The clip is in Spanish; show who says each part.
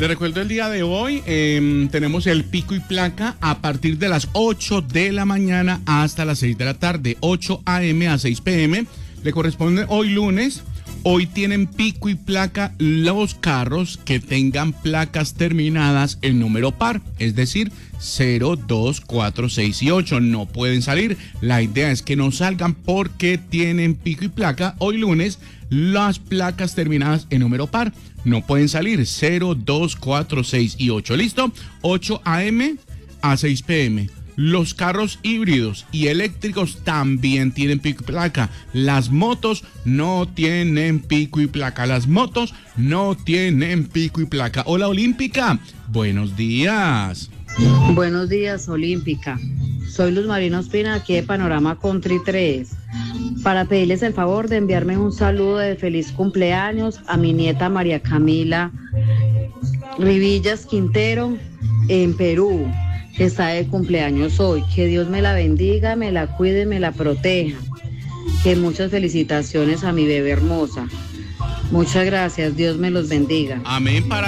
Speaker 1: Les recuerdo el día de hoy, tenemos el pico y placa a partir de las 8 de la mañana hasta las 6 de la tarde, 8 a.m. a 6 p.m. Le corresponde hoy lunes. Hoy tienen pico y placa los carros que tengan placas terminadas en número par, es decir, 0, 2, 4, 6 y 8. No pueden salir. La idea es que no salgan porque tienen pico y placa hoy lunes las placas terminadas en número par. No pueden salir 0, 2, 4, 6 y 8. ¿Listo? 8 a.m. a 6 p.m. Los carros híbridos y eléctricos también tienen pico y placa. Las motos no tienen pico y placa. Las motos no tienen pico y placa. Hola, Olímpica. Buenos días.
Speaker 2: Buenos días, Olímpica. Soy Luz Marina Ospina, aquí de Panorama Country 3. Para pedirles el favor de enviarme un saludo de feliz cumpleaños a mi nieta María Camila Rivillas Quintero en Perú, que está de cumpleaños hoy. Que Dios me la bendiga, me la cuide, me la proteja. Que muchas felicitaciones a mi bebé hermosa. Muchas gracias, Dios me los bendiga.
Speaker 1: Amén.